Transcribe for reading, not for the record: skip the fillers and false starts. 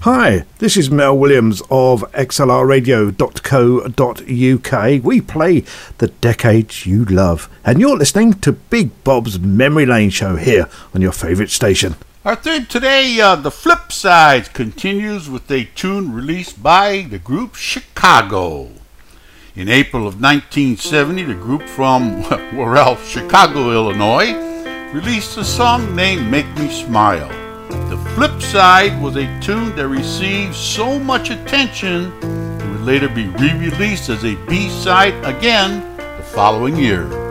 Hi, this is Mel Williams of xlrradio.co.uk. We play the decades you love, and you're listening to Big Bob's Memory Lane show here on your favourite station. Our theme today, The Flip Sides, continues with a tune released by the group Chicago. In April of 1970, the group from, Chicago, Illinois, released a song named Make Me Smile. The Flip Side was a tune that received so much attention it would later be re-released as a B-side again the following year.